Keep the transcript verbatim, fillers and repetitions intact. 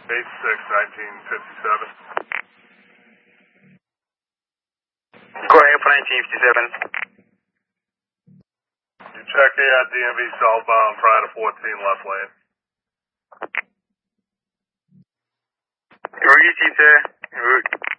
eight six nineteen fifty-seven. Go ahead for nineteen fifty-seven. You check here at D M V southbound prior to fourteen left lane. Route, sir. Route.